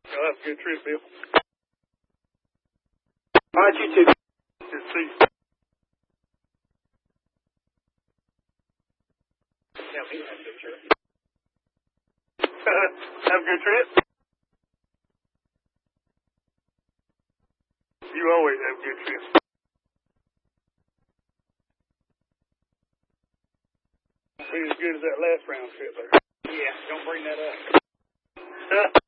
Y'all have a good trip, Bill. All right, you too. Good to see you. Tell me that's a trip. Have a good trip. You always have a good trip. Be as good as that last round trip there. Yeah, don't bring that up.